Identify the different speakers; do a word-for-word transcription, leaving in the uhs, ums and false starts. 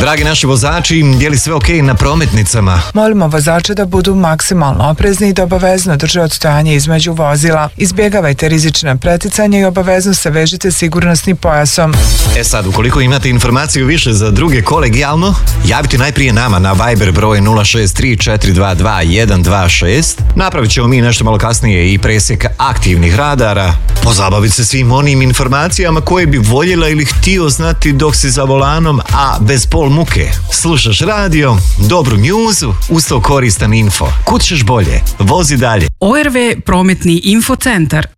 Speaker 1: Dragi naši vozači, je li sve ok na prometnicama?
Speaker 2: Molimo vozače da budu maksimalno oprezni i da obavezno drže odstojanje između vozila. Izbjegavajte rizična preticanja i obavezno se vežite sigurnosnim pojasom.
Speaker 1: E sad, ukoliko imate informaciju više za druge kolegijalno, javite najprije nama na Viber broj nula šest tri četiri dva dva jedan dva šest. Napravit ćemo mi nešto malo kasnije i presjek aktivnih radara. Pozabaviti se svim onim informacijama koje bi voljela ili htio znati dok si za volanom, a bez pol muke. Slušaš radio, dobru njuzu, uz to koristan info. Kud ćeš bolje? Vozi dalje.
Speaker 3: O R V Prometni infocentar.